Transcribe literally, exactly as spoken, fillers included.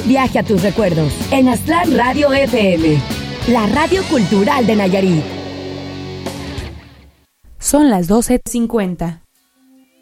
Viaje a tus recuerdos en Aztlán Radio F M, la radio cultural de Nayarit. Son las doce cincuenta.